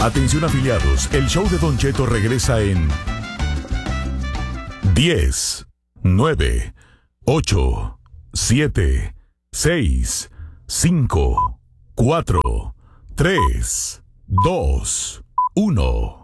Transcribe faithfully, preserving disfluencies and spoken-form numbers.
Atención afiliados, el show de Don Cheto regresa en diez, nueve, ocho, siete, seis, cinco, cuatro, tres, dos, uno.